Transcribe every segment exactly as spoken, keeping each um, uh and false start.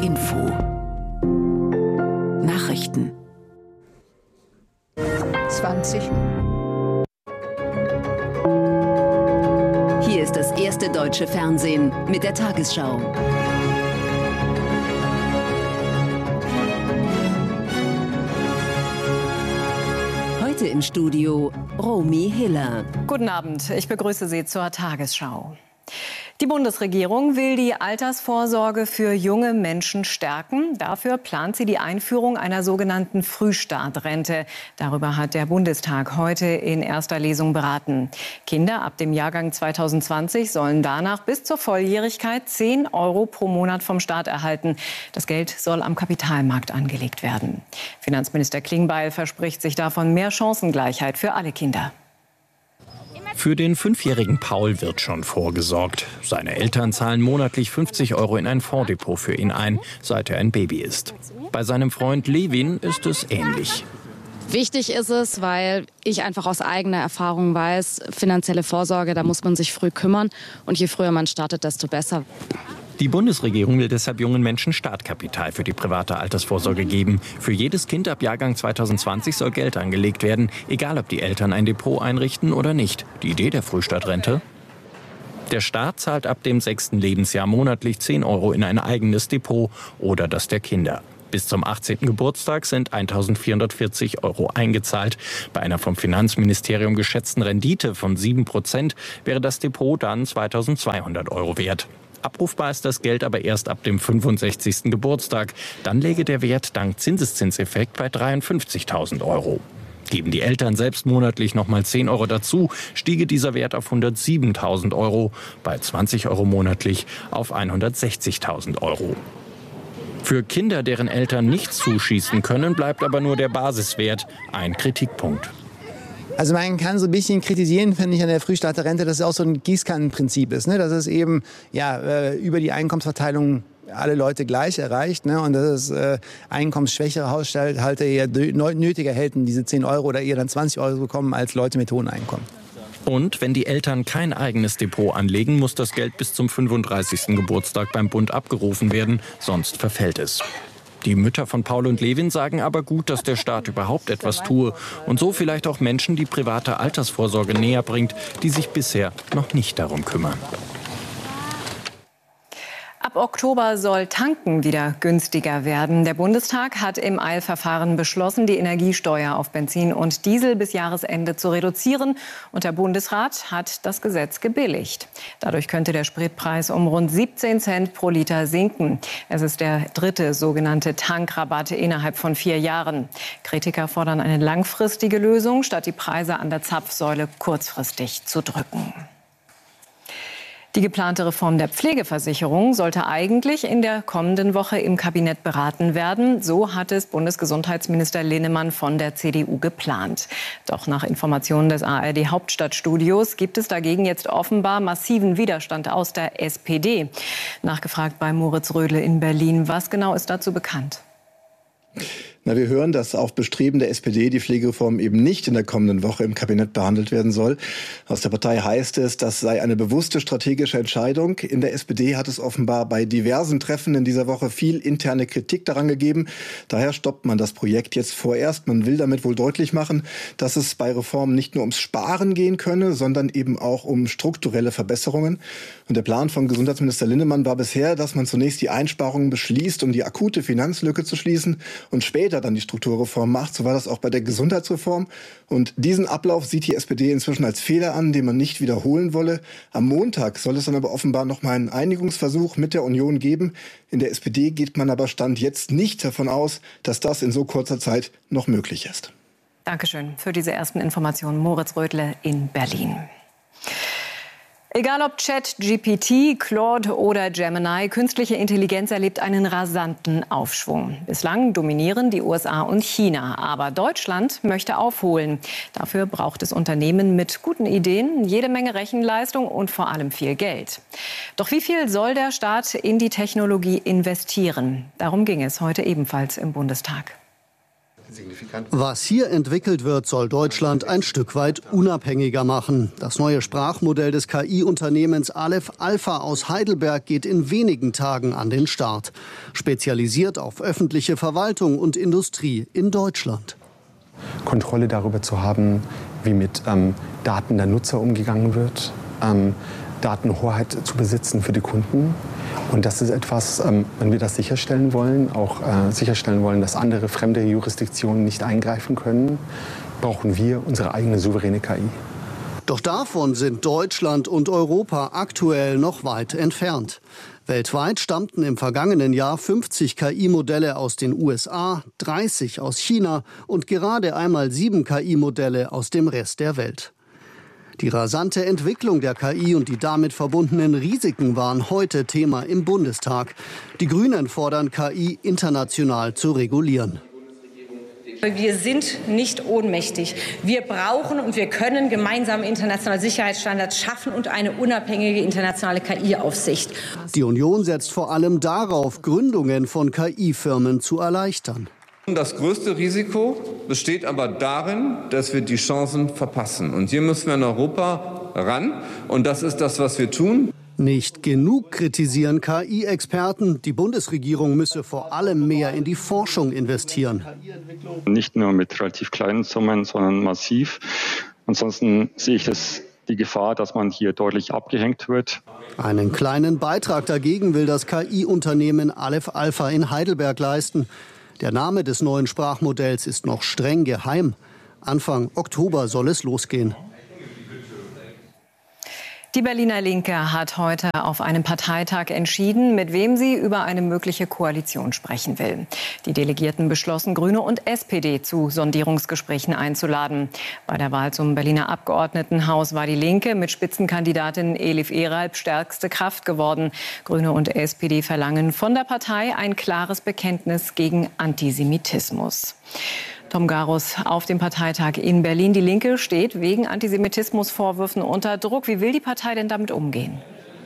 Info. Nachrichten. zwanzig. Hier ist das erste deutsche Fernsehen mit der Tagesschau. Heute im Studio Romy Hiller. Guten Abend, ich begrüße Sie zur Tagesschau. Die Bundesregierung will die Altersvorsorge für junge Menschen stärken. Dafür plant sie die Einführung einer sogenannten Frühstartrente. Darüber hat der Bundestag heute in erster Lesung beraten. Kinder ab dem Jahrgang zweitausendzwanzig sollen danach bis zur Volljährigkeit zehn Euro pro Monat vom Staat erhalten. Das Geld soll am Kapitalmarkt angelegt werden. Finanzminister Klingbeil verspricht sich davon mehr Chancengleichheit für alle Kinder. Für den fünfjährigen Paul wird schon vorgesorgt. Seine Eltern zahlen monatlich fünfzig Euro in ein Fondsdepot für ihn ein, seit er ein Baby ist. Bei seinem Freund Levin ist es ähnlich. Wichtig ist es, weil ich einfach aus eigener Erfahrung weiß, finanzielle Vorsorge, da muss man sich früh kümmern. Und je früher man startet, desto besser. Die Bundesregierung will deshalb jungen Menschen Startkapital für die private Altersvorsorge geben. Für jedes Kind ab Jahrgang zweitausendzwanzig soll Geld angelegt werden, egal ob die Eltern ein Depot einrichten oder nicht. Die Idee der Frühstartrente? Der Staat zahlt ab dem sechsten Lebensjahr monatlich zehn Euro in ein eigenes Depot oder das der Kinder. Bis zum achtzehnten Geburtstag sind eintausendvierhundertvierzig Euro eingezahlt. Bei einer vom Finanzministerium geschätzten Rendite von sieben Prozent wäre das Depot dann zweitausendzweihundert Euro wert. Abrufbar ist das Geld aber erst ab dem fünfundsechzigsten Geburtstag. Dann läge der Wert dank Zinseszinseffekt bei dreiundfünfzigtausend Euro. Geben die Eltern selbst monatlich noch mal zehn Euro dazu, stiege dieser Wert auf hundertsiebentausend Euro, bei zwanzig Euro monatlich auf hundertsechzigtausend Euro. Für Kinder, deren Eltern nicht zuschießen können, bleibt aber nur der Basiswert, ein Kritikpunkt. Also man kann so ein bisschen kritisieren, finde ich, an der Frühstarterrente, dass es auch so ein Gießkannenprinzip ist, ne? Dass es eben ja, über die Einkommensverteilung alle Leute gleich erreicht, ne? Und dass es äh, einkommensschwächere Haushalte eher nötiger hätten, diese zehn Euro oder eher dann zwanzig Euro bekommen, als Leute mit hohen Einkommen. Und wenn die Eltern kein eigenes Depot anlegen, muss das Geld bis zum fünfunddreißigsten Geburtstag beim Bund abgerufen werden, sonst verfällt es. Die Mütter von Paul und Levin sagen aber gut, dass der Staat überhaupt etwas tue und so vielleicht auch Menschen die private Altersvorsorge näher bringt, die sich bisher noch nicht darum kümmern. Ab Oktober soll Tanken wieder günstiger werden. Der Bundestag hat im Eilverfahren beschlossen, die Energiesteuer auf Benzin und Diesel bis Jahresende zu reduzieren. Und der Bundesrat hat das Gesetz gebilligt. Dadurch könnte der Spritpreis um rund siebzehn Cent pro Liter sinken. Es ist der dritte sogenannte Tankrabatt innerhalb von vier Jahren. Kritiker fordern eine langfristige Lösung, statt die Preise an der Zapfsäule kurzfristig zu drücken. Die geplante Reform der Pflegeversicherung sollte eigentlich in der kommenden Woche im Kabinett beraten werden. So hat es Bundesgesundheitsminister Linnemann von der C D U geplant. Doch nach Informationen des A R D-Hauptstadtstudios gibt es dagegen jetzt offenbar massiven Widerstand aus der S P D. Nachgefragt bei Moritz Rödle in Berlin. Was genau ist dazu bekannt? Na, wir hören, dass auf Bestreben der S P D die Pflegereform eben nicht in der kommenden Woche im Kabinett behandelt werden soll. Aus der Partei heißt es, das sei eine bewusste strategische Entscheidung. In der S P D hat es offenbar bei diversen Treffen in dieser Woche viel interne Kritik daran gegeben. Daher stoppt man das Projekt jetzt vorerst. Man will damit wohl deutlich machen, dass es bei Reformen nicht nur ums Sparen gehen könne, sondern eben auch um strukturelle Verbesserungen. Und der Plan von Gesundheitsminister Linnemann war bisher, dass man zunächst die Einsparungen beschließt, um die akute Finanzlücke zu schließen und später dann die Strukturreform macht. So war das auch bei der Gesundheitsreform. Und diesen Ablauf sieht die S P D inzwischen als Fehler an, den man nicht wiederholen wolle. Am Montag soll es dann aber offenbar noch mal einen Einigungsversuch mit der Union geben. In der S P D geht man aber Stand jetzt nicht davon aus, dass das in so kurzer Zeit noch möglich ist. Dankeschön für diese ersten Informationen. Moritz Rödle in Berlin. Egal ob ChatGPT, Claude oder Gemini, künstliche Intelligenz erlebt einen rasanten Aufschwung. Bislang dominieren die U S A und China, aber Deutschland möchte aufholen. Dafür braucht es Unternehmen mit guten Ideen, jede Menge Rechenleistung und vor allem viel Geld. Doch wie viel soll der Staat in die Technologie investieren? Darum ging es heute ebenfalls im Bundestag. Was hier entwickelt wird, soll Deutschland ein Stück weit unabhängiger machen. Das neue Sprachmodell des K I-Unternehmens Aleph Alpha aus Heidelberg geht in wenigen Tagen an den Start. Spezialisiert auf öffentliche Verwaltung und Industrie in Deutschland. Kontrolle darüber zu haben, wie mit ähm, Daten der Nutzer umgegangen wird, ähm, Datenhoheit zu besitzen für die Kunden. Und das ist etwas, ähm, wenn wir das sicherstellen wollen, auch äh, sicherstellen wollen, dass andere fremde Jurisdiktionen nicht eingreifen können, brauchen wir unsere eigene souveräne K I. Doch davon sind Deutschland und Europa aktuell noch weit entfernt. Weltweit stammten im vergangenen Jahr fünfzig K I-Modelle aus den U S A, dreißig aus China und gerade einmal sieben K I-Modelle aus dem Rest der Welt. Die rasante Entwicklung der K I und die damit verbundenen Risiken waren heute Thema im Bundestag. Die Grünen fordern, K I international zu regulieren. Wir sind nicht ohnmächtig. Wir brauchen und wir können gemeinsame internationale Sicherheitsstandards schaffen und eine unabhängige internationale K I-Aufsicht. Die Union setzt vor allem darauf, Gründungen von K I-Firmen zu erleichtern. Das größte Risiko besteht aber darin, dass wir die Chancen verpassen. Und hier müssen wir in Europa ran. Und das ist das, was wir tun. Nicht genug kritisieren K I-Experten. Die Bundesregierung müsse vor allem mehr in die Forschung investieren. Nicht nur mit relativ kleinen Summen, sondern massiv. Ansonsten sehe ich das, die Gefahr, dass man hier deutlich abgehängt wird. Einen kleinen Beitrag dagegen will das K I-Unternehmen Aleph Alpha in Heidelberg leisten. Der Name des neuen Sprachmodells ist noch streng geheim. Anfang Oktober soll es losgehen. Die Berliner Linke hat heute auf einem Parteitag entschieden, mit wem sie über eine mögliche Koalition sprechen will. Die Delegierten beschlossen, Grüne und S P D zu Sondierungsgesprächen einzuladen. Bei der Wahl zum Berliner Abgeordnetenhaus war die Linke mit Spitzenkandidatin Elif Eralp stärkste Kraft geworden. Grüne und S P D verlangen von der Partei ein klares Bekenntnis gegen Antisemitismus. Tom Garus auf dem Parteitag in Berlin. Die Linke steht wegen Antisemitismusvorwürfen unter Druck. Wie will die Partei denn damit umgehen?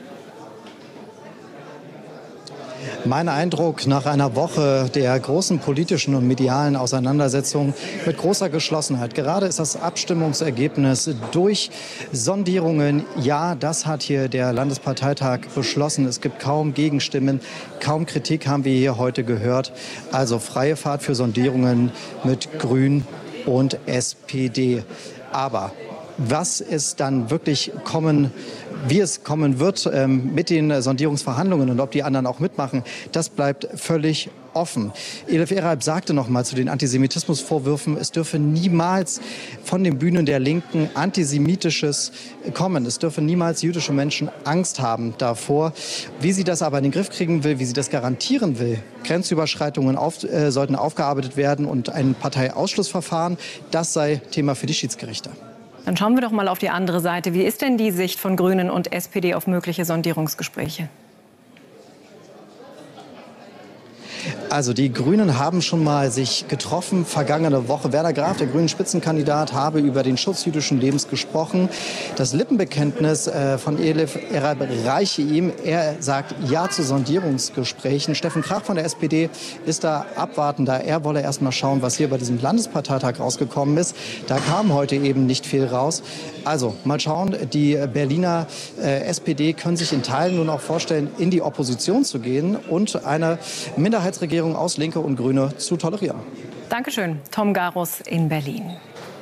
Mein Eindruck nach einer Woche der großen politischen und medialen Auseinandersetzung mit großer Geschlossenheit. Gerade ist das Abstimmungsergebnis durch Sondierungen. Ja, das hat hier der Landesparteitag beschlossen. Es gibt kaum Gegenstimmen, kaum Kritik haben wir hier heute gehört. Also freie Fahrt für Sondierungen mit Grün und S P D. Aber was es dann wirklich kommen, wie es kommen wird ähm, mit den Sondierungsverhandlungen und ob die anderen auch mitmachen, das bleibt völlig offen. Elif Eralp sagte noch mal zu den Antisemitismusvorwürfen, es dürfe niemals von den Bühnen der Linken Antisemitisches kommen. Es dürfen niemals jüdische Menschen Angst haben davor. Wie sie das aber in den Griff kriegen will, wie sie das garantieren will, Grenzüberschreitungen auf, äh, sollten aufgearbeitet werden und ein Parteiausschlussverfahren, das sei Thema für die Schiedsgerichte. Dann schauen wir doch mal auf die andere Seite. Wie ist denn die Sicht von Grünen und S P D auf mögliche Sondierungsgespräche? Also die Grünen haben schon mal sich getroffen. Vergangene Woche Werner Graf, der grünen Spitzenkandidat, habe über den Schutz jüdischen Lebens gesprochen. Das Lippenbekenntnis äh, von Elif Eralp reiche ihm. Er sagt Ja zu Sondierungsgesprächen. Steffen Krach von der S P D ist da abwartender. Er wolle erst mal schauen, was hier bei diesem Landesparteitag rausgekommen ist. Da kam heute eben nicht viel raus. Also mal schauen, die Berliner äh, S P D können sich in Teilen nun auch vorstellen, in die Opposition zu gehen und eine Minderheitsregierung aus Linke und Grüne zu tolerieren. Dankeschön, Tom Garus in Berlin.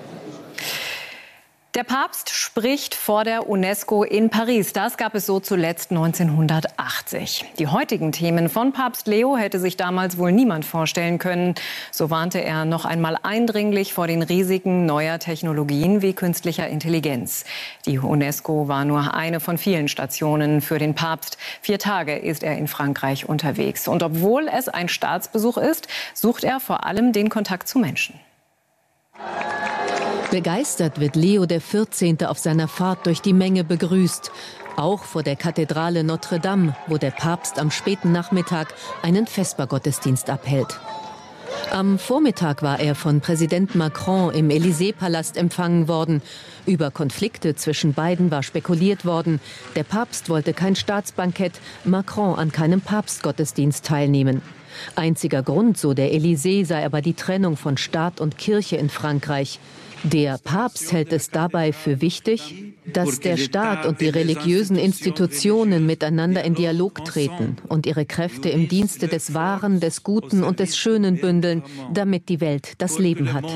Der Papst spricht vor der UNESCO in Paris. Das gab es so zuletzt neunzehnhundertachtzig. Die heutigen Themen von Papst Leo hätte sich damals wohl niemand vorstellen können. So warnte er noch einmal eindringlich vor den Risiken neuer Technologien wie künstlicher Intelligenz. Die UNESCO war nur eine von vielen Stationen für den Papst. Vier Tage ist er in Frankreich unterwegs. Und obwohl es ein Staatsbesuch ist, sucht er vor allem den Kontakt zu Menschen. Begeistert wird Leo der vierzehnte auf seiner Fahrt durch die Menge begrüßt. Auch vor der Kathedrale Notre Dame, wo der Papst am späten Nachmittag einen Vespergottesdienst abhält. Am Vormittag war er von Präsident Macron im Élysée-Palast empfangen worden. Über Konflikte zwischen beiden war spekuliert worden. Der Papst wollte kein Staatsbankett, Macron an keinem Papstgottesdienst teilnehmen. Einziger Grund, so der Élysée, sei aber die Trennung von Staat und Kirche in Frankreich. Der Papst hält es dabei für wichtig, dass der Staat und die religiösen Institutionen miteinander in Dialog treten und ihre Kräfte im Dienste des Wahren, des Guten und des Schönen bündeln, damit die Welt das Leben hat.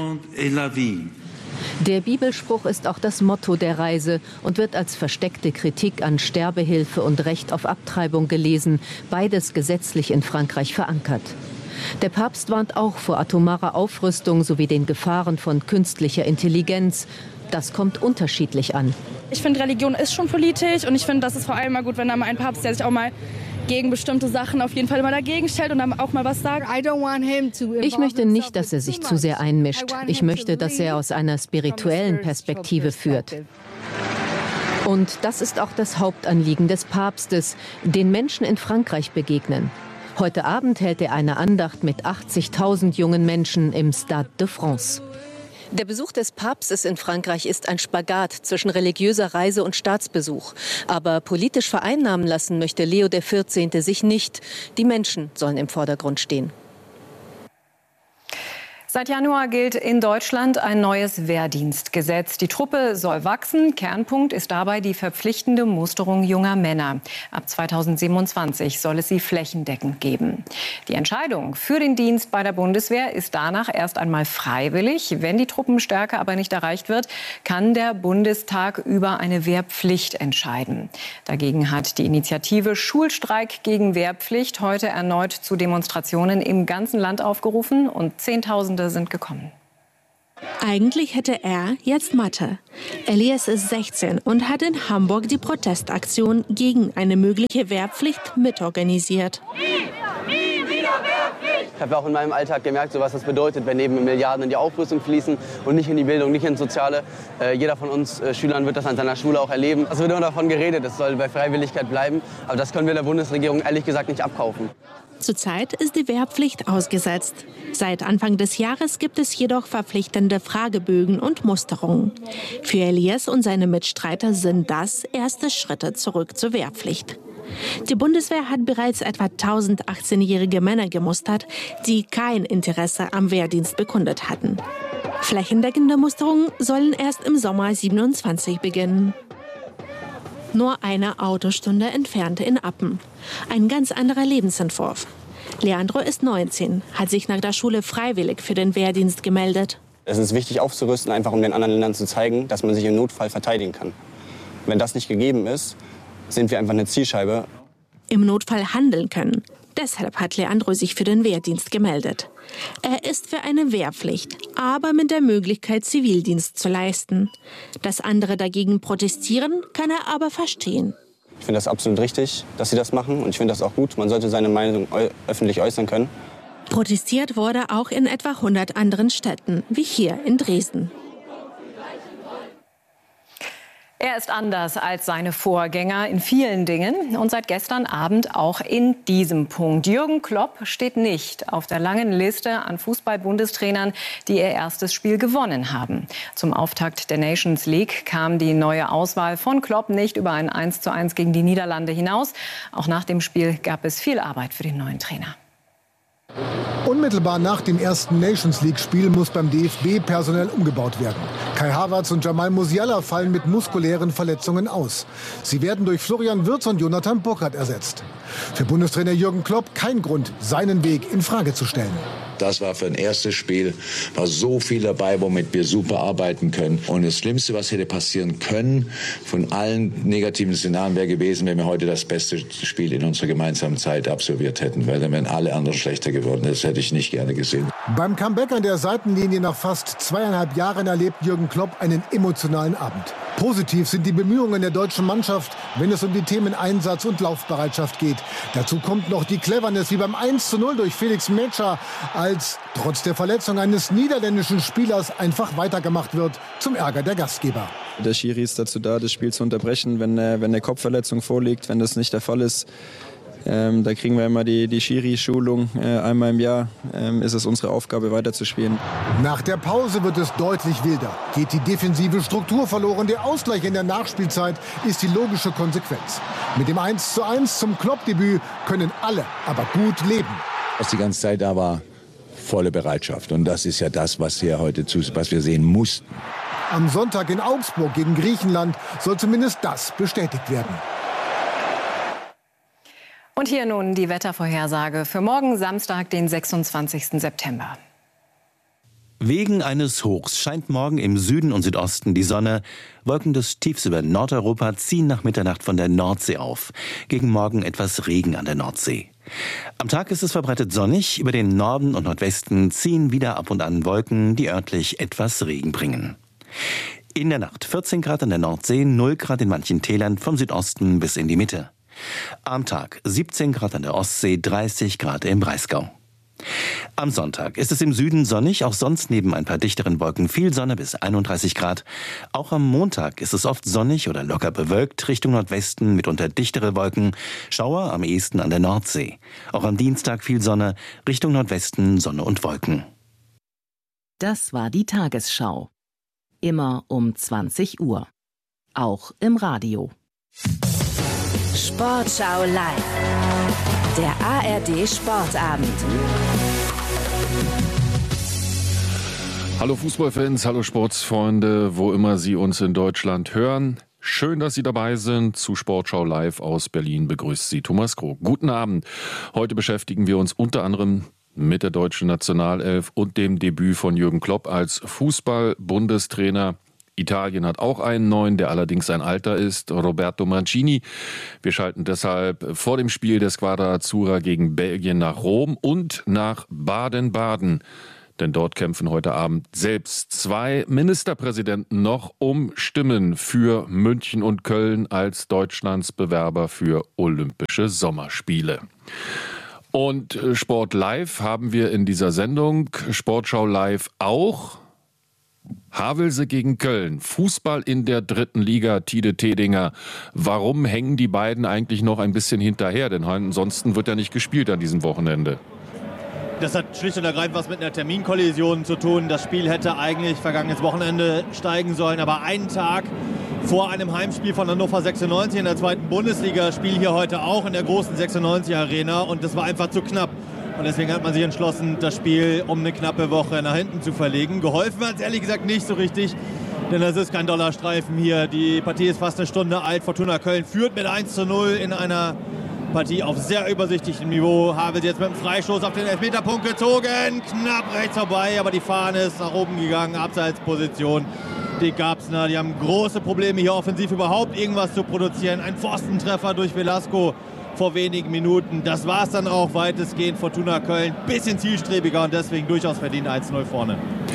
Der Bibelspruch ist auch das Motto der Reise und wird als versteckte Kritik an Sterbehilfe und Recht auf Abtreibung gelesen, beides gesetzlich in Frankreich verankert. Der Papst warnt auch vor atomarer Aufrüstung sowie den Gefahren von künstlicher Intelligenz. Das kommt unterschiedlich an. Ich finde, Religion ist schon politisch und ich finde, das ist vor allem mal gut, wenn da mal ein Papst, der sich auch mal gegen bestimmte Sachen auf jeden Fall mal dagegen stellt und dann auch mal was sagt. Ich möchte nicht, dass er sich zu sehr einmischt. Ich möchte, dass er aus einer spirituellen Perspektive führt. Und das ist auch das Hauptanliegen des Papstes, den Menschen in Frankreich begegnen. Heute Abend hält er eine Andacht mit achtzigtausend jungen Menschen im Stade de France. Der Besuch des Papstes in Frankreich ist ein Spagat zwischen religiöser Reise und Staatsbesuch. Aber politisch vereinnahmen lassen möchte Leo der vierzehnte sich nicht. Die Menschen sollen im Vordergrund stehen. Seit Januar gilt in Deutschland ein neues Wehrdienstgesetz. Die Truppe soll wachsen. Kernpunkt ist dabei die verpflichtende Musterung junger Männer. Ab zweitausendsiebenundzwanzig soll es sie flächendeckend geben. Die Entscheidung für den Dienst bei der Bundeswehr ist danach erst einmal freiwillig. Wenn die Truppenstärke aber nicht erreicht wird, kann der Bundestag über eine Wehrpflicht entscheiden. Dagegen hat die Initiative Schulstreik gegen Wehrpflicht heute erneut zu Demonstrationen im ganzen Land aufgerufen und Zehntausende sind gekommen. Eigentlich hätte er jetzt Mathe. Elias ist sechzehn und hat in Hamburg die Protestaktion gegen eine mögliche Wehrpflicht mitorganisiert. Ich habe auch in meinem Alltag gemerkt, so was das bedeutet, wenn eben Milliarden in die Aufrüstung fließen und nicht in die Bildung, nicht ins Soziale. Äh, jeder von uns äh, Schülern wird das an seiner Schule auch erleben. Es wird immer davon geredet, es soll bei Freiwilligkeit bleiben. Aber das können wir der Bundesregierung ehrlich gesagt nicht abkaufen. Zurzeit ist die Wehrpflicht ausgesetzt. Seit Anfang des Jahres gibt es jedoch verpflichtende Fragebögen und Musterungen. Für Elias und seine Mitstreiter sind das erste Schritte zurück zur Wehrpflicht. Die Bundeswehr hat bereits etwa tausend achtzehnjährige Männer gemustert, die kein Interesse am Wehrdienst bekundet hatten. Flächendeckende Musterungen sollen erst im Sommer siebenundzwanzig beginnen. Nur eine Autostunde entfernt in Appen. Ein ganz anderer Lebensentwurf. Leandro ist neunzehn, hat sich nach der Schule freiwillig für den Wehrdienst gemeldet. Es ist wichtig aufzurüsten, einfach um den anderen Ländern zu zeigen, dass man sich im Notfall verteidigen kann. Wenn das nicht gegeben ist, sind wir einfach eine Zielscheibe. Im Notfall handeln können. Deshalb hat Leandro sich für den Wehrdienst gemeldet. Er ist für eine Wehrpflicht, aber mit der Möglichkeit, Zivildienst zu leisten. Dass andere dagegen protestieren, kann er aber verstehen. Ich finde das absolut richtig, dass sie das machen. Und ich finde das auch gut. Man sollte seine Meinung öffentlich äußern können. Protestiert wurde auch in etwa hundert anderen Städten, wie hier in Dresden. Er ist anders als seine Vorgänger in vielen Dingen und seit gestern Abend auch in diesem Punkt. Jürgen Klopp steht nicht auf der langen Liste an Fußball-Bundestrainern, die ihr erstes Spiel gewonnen haben. Zum Auftakt der Nations League kam die neue Auswahl von Klopp nicht über ein eins zu eins gegen die Niederlande hinaus. Auch nach dem Spiel gab es viel Arbeit für den neuen Trainer. Unmittelbar nach dem ersten Nations-League-Spiel muss beim D F B personell umgebaut werden. Kai Havertz und Jamal Musiala fallen mit muskulären Verletzungen aus. Sie werden durch Florian Wirtz und Jonathan Burkhardt ersetzt. Für Bundestrainer Jürgen Klopp kein Grund, seinen Weg in Frage zu stellen. Das war für ein erstes Spiel, war so viel dabei, womit wir super arbeiten können. Und das Schlimmste, was hätte passieren können, von allen negativen Szenarien wäre gewesen, wenn wir heute das beste Spiel in unserer gemeinsamen Zeit absolviert hätten. Weil dann wären alle anderen schlechter geworden. Das hätte ich nicht gerne gesehen. Beim Comeback an der Seitenlinie nach fast zweieinhalb Jahren erlebt Jürgen Klopp einen emotionalen Abend. Positiv sind die Bemühungen der deutschen Mannschaft, wenn es um die Themen Einsatz und Laufbereitschaft geht. Dazu kommt noch die Cleverness wie beim eins zu null durch Felix Metscher, als trotz der Verletzung eines niederländischen Spielers einfach weitergemacht wird, zum Ärger der Gastgeber. Der Schiri ist dazu da, das Spiel zu unterbrechen, wenn, äh, wenn eine Kopfverletzung vorliegt. Wenn das nicht der Fall ist, ähm, da kriegen wir immer die, die Schiri-Schulung. Äh, einmal im Jahr ähm, ist es unsere Aufgabe, weiterzuspielen. Nach der Pause wird es deutlich wilder. Geht die defensive Struktur verloren, der Ausgleich in der Nachspielzeit ist die logische Konsequenz. Mit dem eins zu eins zum Klopp-Debüt können alle aber gut leben. was die ganze Zeit da war, volle Bereitschaft. Und das ist ja das, was wir heute zu, was wir sehen mussten. Am Sonntag in Augsburg gegen Griechenland soll zumindest das bestätigt werden. Und hier nun die Wettervorhersage für morgen Samstag, den sechsundzwanzigsten September. Wegen eines Hochs scheint morgen im Süden und Südosten die Sonne. Wolken des Tiefs über Nordeuropa ziehen nach Mitternacht von der Nordsee auf. Gegen Morgen etwas Regen an der Nordsee. Am Tag ist es verbreitet sonnig. Über den Norden und Nordwesten ziehen wieder ab und an Wolken, die örtlich etwas Regen bringen. In der Nacht vierzehn Grad an der Nordsee, null Grad in manchen Tälern vom Südosten bis in die Mitte. Am Tag siebzehn Grad an der Ostsee, dreißig Grad im Breisgau. Am Sonntag ist es im Süden sonnig, auch sonst neben ein paar dichteren Wolken viel Sonne bis einunddreißig Grad. Auch am Montag ist es oft sonnig oder locker bewölkt, Richtung Nordwesten mitunter dichtere Wolken, Schauer am ehesten an der Nordsee. Auch am Dienstag viel Sonne, Richtung Nordwesten Sonne und Wolken. Das war die Tagesschau. Immer um zwanzig Uhr. Auch im Radio. Sportschau live. Der A R D Sportabend. Hallo Fußballfans, hallo Sportsfreunde, wo immer Sie uns in Deutschland hören. Schön, dass Sie dabei sind. Zu Sportschau live aus Berlin begrüßt Sie Thomas Krog. Guten Abend. Heute beschäftigen wir uns unter anderem mit der deutschen Nationalelf und dem Debüt von Jürgen Klopp als Fußball-Bundestrainer. Italien hat auch einen neuen, der allerdings ein alter ist, Roberto Mancini. Wir schalten deshalb vor dem Spiel der Squadra Azzurra gegen Belgien nach Rom und nach Baden-Baden. Denn dort kämpfen heute Abend selbst zwei Ministerpräsidenten noch um Stimmen für München und Köln als Deutschlands Bewerber für Olympische Sommerspiele. Und Sport Live haben wir in dieser Sendung, Sportschau Live auch. Havelse gegen Köln, Fußball in der dritten Liga, Tide Tedinger. Warum hängen die beiden eigentlich noch ein bisschen hinterher? Denn ansonsten wird ja nicht gespielt an diesem Wochenende. Das hat schlicht und ergreifend was mit einer Terminkollision zu tun. Das Spiel hätte eigentlich vergangenes Wochenende steigen sollen, aber einen Tag vor einem Heimspiel von Hannover sechsundneunzig in der zweiten Bundesliga spielen hier heute auch in der großen sechsundneunzig Arena und das war einfach zu knapp. Und deswegen hat man sich entschlossen, das Spiel um eine knappe Woche nach hinten zu verlegen. Geholfen hat es ehrlich gesagt nicht so richtig, denn das ist kein Dollarstreifen hier. Die Partie ist fast eine Stunde alt. Fortuna Köln führt mit eins zu null in einer Partie auf sehr übersichtlichem Niveau. Havelse jetzt mit dem Freistoß auf den Elfmeterpunkt gezogen. Knapp rechts vorbei, aber die Fahne ist nach oben gegangen. Abseitsposition. Die Gabsner, die haben große Probleme hier offensiv überhaupt irgendwas zu produzieren. Ein Pfostentreffer durch Velasco vor wenigen Minuten. Das war es dann auch weitestgehend. Fortuna Köln bisschen zielstrebiger und deswegen durchaus verdient eins zu null vorne.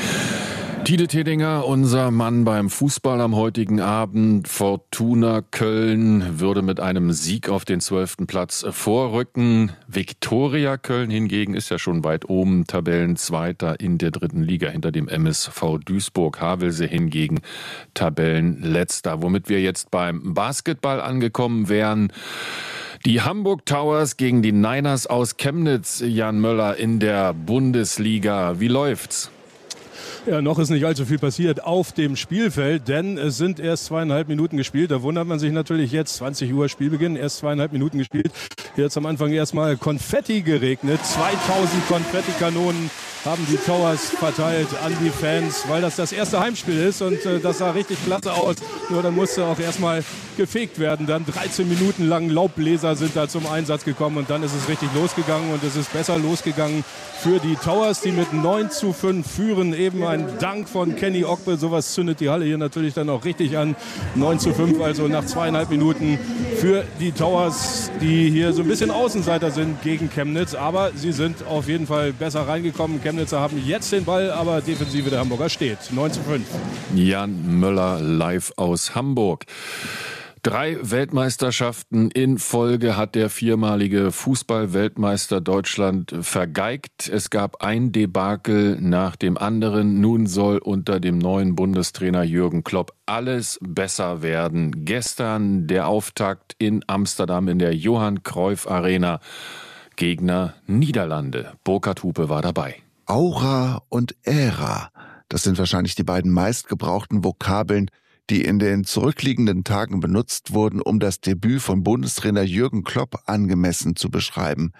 Tide Tedinger, unser Mann beim Fußball am heutigen Abend. Fortuna Köln würde mit einem Sieg auf den zwölften Platz vorrücken. Viktoria Köln hingegen ist ja schon weit oben, Tabellenzweiter in der dritten Liga hinter dem M S V Duisburg. Havelse hingegen Tabellenletzter. Womit wir jetzt beim Basketball angekommen wären. Die Hamburg Towers gegen die Niners aus Chemnitz, Jan Möller, in der Bundesliga. Wie läuft's? Ja, noch ist nicht allzu viel passiert auf dem Spielfeld, denn es sind erst zweieinhalb Minuten gespielt. Da wundert man sich natürlich jetzt, zwanzig Uhr Spielbeginn, erst zweieinhalb Minuten gespielt. Jetzt am Anfang erstmal Konfetti geregnet. zweitausend Konfettikanonen haben die Towers verteilt an die Fans, weil das das erste Heimspiel ist und äh, das sah richtig klasse aus. Nur dann musste auch erstmal gefegt werden. Dann dreizehn Minuten lang Laubbläser sind da zum Einsatz gekommen und dann ist es richtig losgegangen und es ist besser losgegangen für die Towers, die mit neun zu fünf führen. Eben ein Dank von Kenny Ogbe, sowas zündet die Halle hier natürlich dann auch richtig an. neun zu fünf, also nach zweieinhalb Minuten für die Towers, die hier so ein bisschen Außenseiter sind gegen Chemnitz, aber sie sind auf jeden Fall besser reingekommen. Chemnitzer haben jetzt den Ball, aber Defensive der Hamburger steht. neun zu fünf. Jan Möller live aus Hamburg. Drei Weltmeisterschaften in Folge hat der viermalige Fußball-Weltmeister Deutschland vergeigt. Es gab ein Debakel nach dem anderen. Nun soll unter dem neuen Bundestrainer Jürgen Klopp alles besser werden. Gestern der Auftakt in Amsterdam in der Johann Cruyff Arena. Gegner Niederlande. Burkhard Hupe war dabei. Aura und Ära, das sind wahrscheinlich die beiden meistgebrauchten Vokabeln, die in den zurückliegenden Tagen benutzt wurden, um das Debüt von Bundestrainer Jürgen Klopp angemessen zu beschreiben.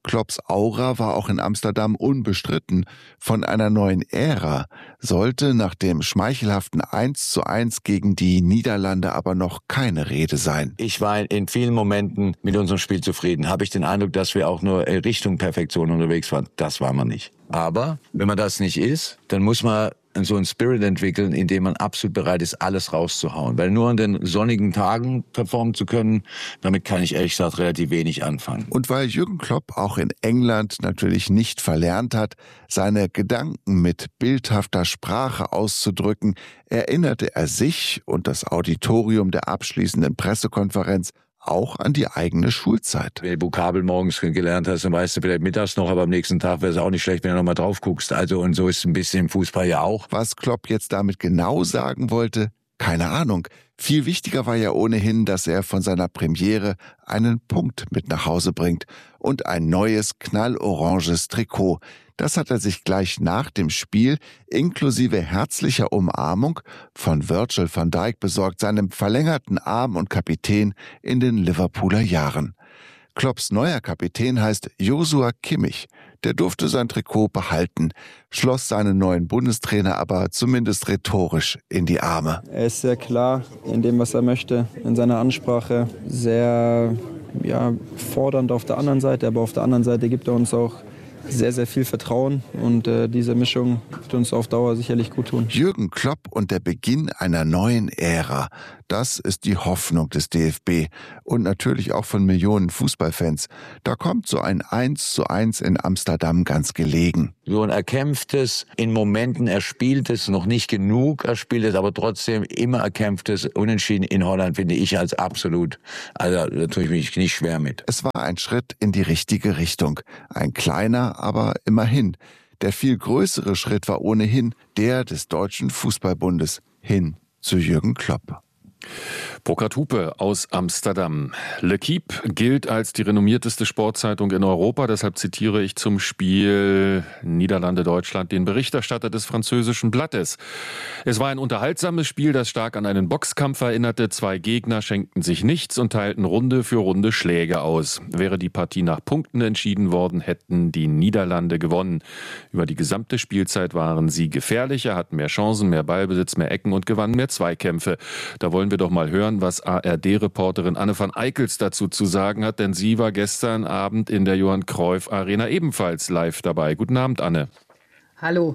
Klopps Aura war auch in Amsterdam unbestritten. Von einer neuen Ära sollte nach dem schmeichelhaften eins zu eins gegen die Niederlande aber noch keine Rede sein. Ich war in vielen Momenten mit unserem Spiel zufrieden. Habe ich den Eindruck, dass wir auch nur Richtung Perfektion unterwegs waren? Das war man nicht. Aber wenn man das nicht ist, dann muss man so einen Spirit entwickeln, in dem man absolut bereit ist, alles rauszuhauen. Weil nur an den sonnigen Tagen performen zu können, damit kann ich ehrlich gesagt relativ wenig anfangen. Und weil Jürgen Klopp auch in England natürlich nicht verlernt hat, seine Gedanken mit bildhafter Sprache auszudrücken, erinnerte er sich und das Auditorium der abschließenden Pressekonferenz auch an die eigene Schulzeit. Wenn du Vokabel morgens gelernt hast, dann weißt du vielleicht mittags noch, aber am nächsten Tag wäre es auch nicht schlecht, wenn du noch mal drauf guckst. Also und so ist es ein bisschen im Fußball ja auch. Was Klopp jetzt damit genau sagen wollte, keine Ahnung. Viel wichtiger war ja ohnehin, dass er von seiner Premiere einen Punkt mit nach Hause bringt und ein neues knalloranges Trikot. Das hat er sich gleich nach dem Spiel inklusive herzlicher Umarmung von Virgil van Dijk besorgt, seinem verlängerten Arm und Kapitän in den Liverpooler Jahren. Klopps neuer Kapitän heißt Joshua Kimmich. Der durfte sein Trikot behalten, schloss seinen neuen Bundestrainer aber zumindest rhetorisch in die Arme. Er ist sehr klar in dem, was er möchte, in seiner Ansprache, sehr ja, fordernd auf der anderen Seite, aber auf der anderen Seite gibt er uns auch sehr, sehr viel Vertrauen und äh, diese Mischung wird uns auf Dauer sicherlich gut tun. Jürgen Klopp und der Beginn einer neuen Ära, das ist die Hoffnung des D F B und natürlich auch von Millionen Fußballfans. Da kommt so ein eins zu eins in Amsterdam ganz gelegen. So ein erkämpftes, in Momenten erspieltes, noch nicht genug erspieltes, aber trotzdem immer erkämpftes Unentschieden in Holland finde ich als absolut, also da tue ich mich nicht schwer mit. Es war ein Schritt in die richtige Richtung. Ein kleiner, aber immerhin. Der viel größere Schritt war ohnehin der des Deutschen Fußballbundes hin zu Jürgen Klopp. Burkhard Hupe aus Amsterdam. L'Équipe gilt als die renommierteste Sportzeitung in Europa. Deshalb zitiere ich zum Spiel Niederlande-Deutschland den Berichterstatter des französischen Blattes. Es war ein unterhaltsames Spiel, das stark an einen Boxkampf erinnerte. Zwei Gegner schenkten sich nichts und teilten Runde für Runde Schläge aus. Wäre die Partie nach Punkten entschieden worden, hätten die Niederlande gewonnen. Über die gesamte Spielzeit waren sie gefährlicher, hatten mehr Chancen, mehr Ballbesitz, mehr Ecken und gewannen mehr Zweikämpfe. Da wollen wir doch mal hören, was A R D-Reporterin Anne van Eickels dazu zu sagen hat, denn sie war gestern Abend in der Johann Cruyff Arena ebenfalls live dabei. Guten Abend, Anne. Hallo.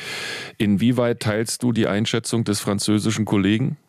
Inwieweit teilst du die Einschätzung des französischen Kollegen?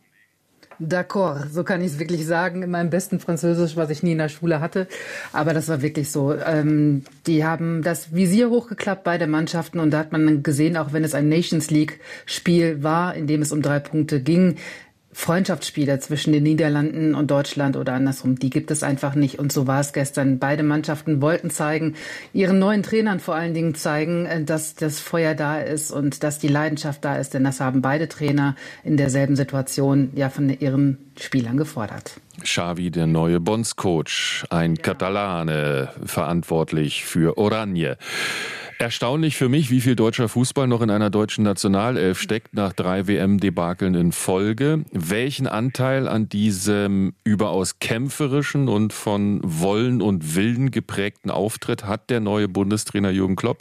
D'accord, so kann ich es wirklich sagen, in meinem besten Französisch, was ich nie in der Schule hatte. Aber das war wirklich so. Ähm, die haben das Visier hochgeklappt, beide Mannschaften. Und da hat man gesehen, auch wenn es ein Nations League-Spiel war, in dem es um drei Punkte ging, Freundschaftsspiele zwischen den Niederlanden und Deutschland oder andersrum, die gibt es einfach nicht. Und so war es gestern. Beide Mannschaften wollten zeigen, ihren neuen Trainern vor allen Dingen zeigen, dass das Feuer da ist und dass die Leidenschaft da ist. Denn das haben beide Trainer in derselben Situation ja von ihren Spielern gefordert. Xavi, der neue Bondscoach, ein ja. Katalane, verantwortlich für Oranje. Erstaunlich für mich, wie viel deutscher Fußball noch in einer deutschen Nationalelf steckt nach drei W M-Debakeln in Folge. Welchen Anteil an diesem überaus kämpferischen und von Wollen und Willen geprägten Auftritt hat der neue Bundestrainer Jürgen Klopp?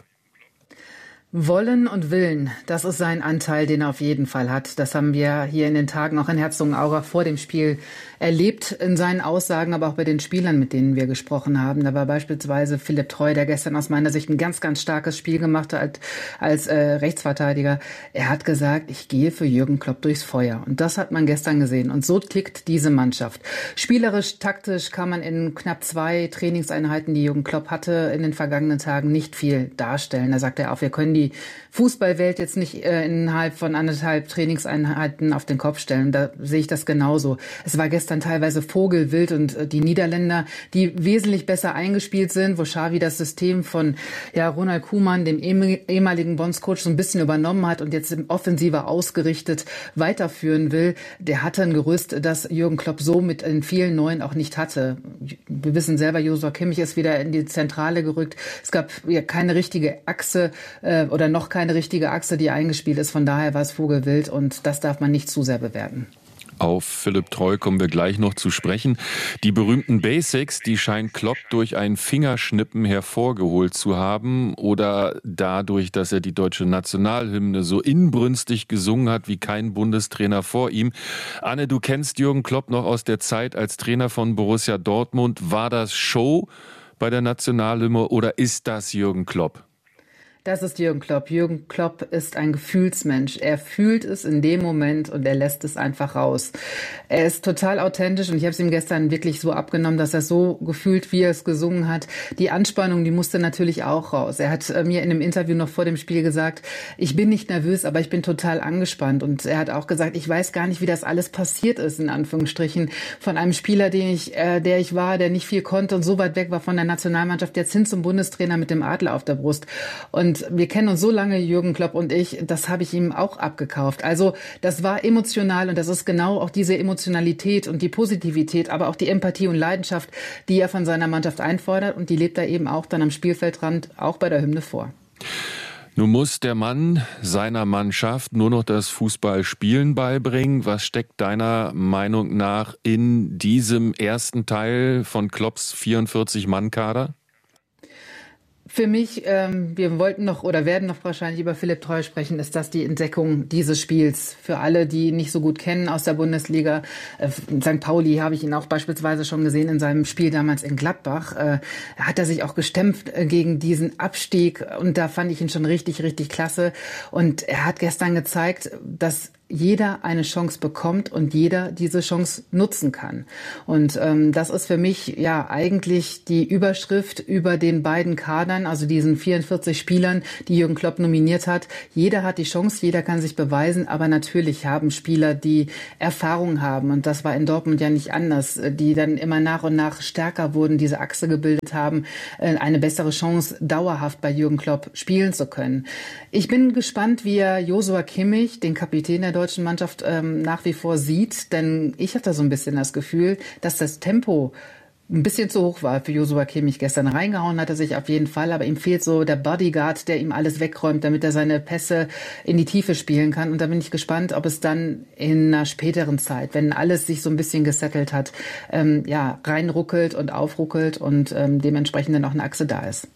Wollen und Willen, das ist sein Anteil, den er auf jeden Fall hat. Das haben wir hier in den Tagen auch in Herzogenaurach vor dem Spiel erlebt, in seinen Aussagen, aber auch bei den Spielern, mit denen wir gesprochen haben. Da war beispielsweise Philipp Treu, der gestern aus meiner Sicht ein ganz, ganz starkes Spiel gemacht hat als äh, Rechtsverteidiger. Er hat gesagt, ich gehe für Jürgen Klopp durchs Feuer. Und das hat man gestern gesehen. Und so tickt diese Mannschaft. Spielerisch, taktisch kann man in knapp zwei Trainingseinheiten, die Jürgen Klopp hatte, in den vergangenen Tagen nicht viel darstellen. Da sagt er auch, wir können die Fußballwelt jetzt nicht äh, innerhalb von anderthalb Trainingseinheiten auf den Kopf stellen. Da sehe ich das genauso. Es war gestern teilweise vogelwild und äh, die Niederländer, die wesentlich besser eingespielt sind, wo Xavi das System von ja, Ronald Koeman, dem ehemaligen Bondscoach, so ein bisschen übernommen hat und jetzt offensiver ausgerichtet weiterführen will. Der hatte ein Gerüst, das Jürgen Klopp so mit in vielen Neuen auch nicht hatte. Wir wissen selber, Joshua Kimmich ist wieder in die Zentrale gerückt. Es gab ja keine richtige Achse äh, oder noch keine richtige Achse, die eingespielt ist. Von daher war es vogelwild und das darf man nicht zu sehr bewerten. Auf Philipp Treu kommen wir gleich noch zu sprechen. Die berühmten Basics, die scheint Klopp durch ein Fingerschnippen hervorgeholt zu haben oder dadurch, dass er die deutsche Nationalhymne so inbrünstig gesungen hat wie kein Bundestrainer vor ihm. Anne, du kennst Jürgen Klopp noch aus der Zeit als Trainer von Borussia Dortmund. War das Show bei der Nationalhymne oder ist das Jürgen Klopp? Das ist Jürgen Klopp. Jürgen Klopp ist ein Gefühlsmensch. Er fühlt es in dem Moment und er lässt es einfach raus. Er ist total authentisch und ich habe es ihm gestern wirklich so abgenommen, dass er so gefühlt, wie er es gesungen hat. Die Anspannung, die musste natürlich auch raus. Er hat mir in einem Interview noch vor dem Spiel gesagt, ich bin nicht nervös, aber ich bin total angespannt. Und er hat auch gesagt, ich weiß gar nicht, wie das alles passiert ist, in Anführungsstrichen, von einem Spieler, den ich, äh, der ich war, der nicht viel konnte und so weit weg war von der Nationalmannschaft, jetzt hin zum Bundestrainer mit dem Adler auf der Brust. Und wir kennen uns so lange, Jürgen Klopp und ich, das habe ich ihm auch abgekauft. Also das war emotional und das ist genau auch diese Emotionalität und die Positivität, aber auch die Empathie und Leidenschaft, die er von seiner Mannschaft einfordert und die lebt er eben auch dann am Spielfeldrand, auch bei der Hymne vor. Nun muss der Mann seiner Mannschaft nur noch das Fußballspielen beibringen. Was steckt deiner Meinung nach in diesem ersten Teil von Klopps vierundvierzig-Mann-Kader? Für mich, ähm, wir wollten noch oder werden noch wahrscheinlich über Philipp Treu sprechen, ist das die Entdeckung dieses Spiels. Für alle, die ihn nicht so gut kennen aus der Bundesliga. Äh, in Sankt Pauli habe ich ihn auch beispielsweise schon gesehen in seinem Spiel damals in Gladbach. Äh, hat er sich auch gestemmt äh, gegen diesen Abstieg und da fand ich ihn schon richtig, richtig klasse. Und er hat gestern gezeigt, dass jeder eine Chance bekommt und jeder diese Chance nutzen kann. Und ähm, das ist für mich ja eigentlich die Überschrift über den beiden Kadern, also diesen vierundvierzig Spielern, die Jürgen Klopp nominiert hat. Jeder hat die Chance, jeder kann sich beweisen, aber natürlich haben Spieler, die Erfahrung haben, und das war in Dortmund ja nicht anders, die dann immer nach und nach stärker wurden, diese Achse gebildet haben, eine bessere Chance, dauerhaft bei Jürgen Klopp spielen zu können. Ich bin gespannt, wie er Joshua Kimmich, den Kapitän der deutschen Mannschaft, ähm, nach wie vor sieht, denn ich hatte so ein bisschen das Gefühl, dass das Tempo ein bisschen zu hoch war für Joshua Kimmich gestern. Reingehauen hat er sich auf jeden Fall, aber ihm fehlt so der Bodyguard, der ihm alles wegräumt, damit er seine Pässe in die Tiefe spielen kann. Und da bin ich gespannt, ob es dann in einer späteren Zeit, wenn alles sich so ein bisschen gesettelt hat, ähm, ja, reinruckelt und aufruckelt und ähm, dementsprechend dann auch eine Achse da ist.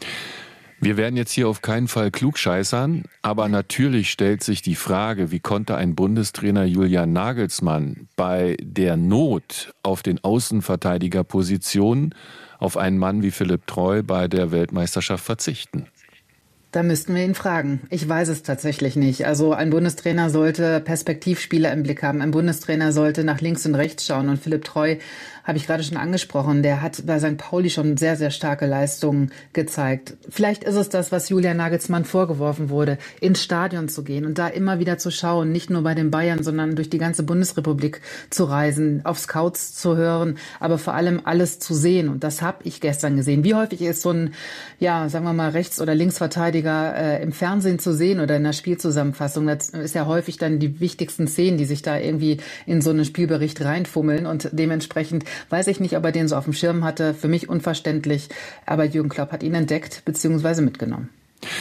Wir werden jetzt hier auf keinen Fall klugscheißern, aber natürlich stellt sich die Frage, wie konnte ein Bundestrainer Julian Nagelsmann bei der Not auf den Außenverteidigerpositionen auf einen Mann wie Philipp Treu bei der Weltmeisterschaft verzichten? Da müssten wir ihn fragen. Ich weiß es tatsächlich nicht. Also ein Bundestrainer sollte Perspektivspieler im Blick haben. Ein Bundestrainer sollte nach links und rechts schauen. Und Philipp Treu habe ich gerade schon angesprochen. Der hat bei Sankt Pauli schon sehr, sehr starke Leistungen gezeigt. Vielleicht ist es das, was Julian Nagelsmann vorgeworfen wurde, ins Stadion zu gehen und da immer wieder zu schauen, nicht nur bei den Bayern, sondern durch die ganze Bundesrepublik zu reisen, auf Scouts zu hören, aber vor allem alles zu sehen. Und das habe ich gestern gesehen. Wie häufig ist so ein, ja, sagen wir mal, Rechts- oder Linksverteidiger äh, im Fernsehen zu sehen oder in der Spielzusammenfassung? Das ist ja häufig dann die wichtigsten Szenen, die sich da irgendwie in so einen Spielbericht reinfummeln, und dementsprechend weiß ich nicht, ob er den so auf dem Schirm hatte. Für mich unverständlich. Aber Jürgen Klopp hat ihn entdeckt bzw. mitgenommen.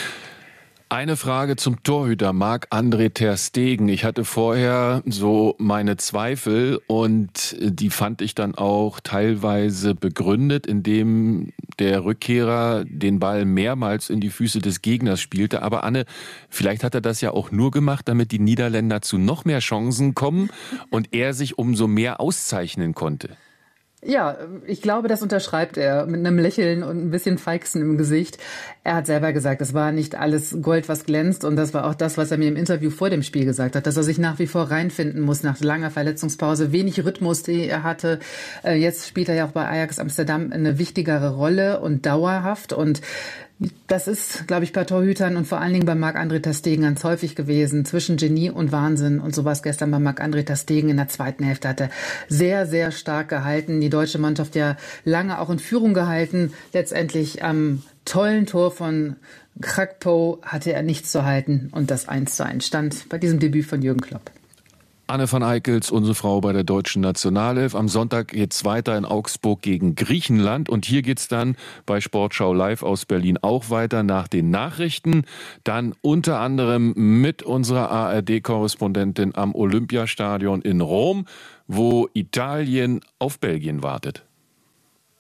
Eine Frage zum Torhüter Marc-André ter Stegen. Ich hatte vorher so meine Zweifel und die fand ich dann auch teilweise begründet, indem der Rückkehrer den Ball mehrmals in die Füße des Gegners spielte. Aber Anne, vielleicht hat er das ja auch nur gemacht, damit die Niederländer zu noch mehr Chancen kommen und er sich umso mehr auszeichnen konnte. Ja, ich glaube, das unterschreibt er mit einem Lächeln und ein bisschen Feixen im Gesicht. Er hat selber gesagt, es war nicht alles Gold, was glänzt, und das war auch das, was er mir im Interview vor dem Spiel gesagt hat, dass er sich nach wie vor reinfinden muss nach langer Verletzungspause, wenig Rhythmus, den er hatte. Jetzt spielt er ja auch bei Ajax Amsterdam eine wichtigere Rolle und dauerhaft, und das ist, glaube ich, bei Torhütern und vor allen Dingen bei Marc-André ter Stegen ganz häufig gewesen, zwischen Genie und Wahnsinn. Und so war es gestern bei Marc-André ter Stegen. In der zweiten Hälfte hat er sehr, sehr stark gehalten. Die deutsche Mannschaft ja lange auch in Führung gehalten. Letztendlich am tollen Tor von Gakpo hatte er nichts zu halten. Und das eins zu eins stand bei diesem Debüt von Jürgen Klopp. Anne van Eickels, unsere Frau bei der deutschen Nationalelf. Am Sonntag geht's weiter in Augsburg gegen Griechenland. Und hier geht's dann bei Sportschau Live aus Berlin auch weiter nach den Nachrichten. Dann unter anderem mit unserer A R D-Korrespondentin am Olympiastadion in Rom, wo Italien auf Belgien wartet.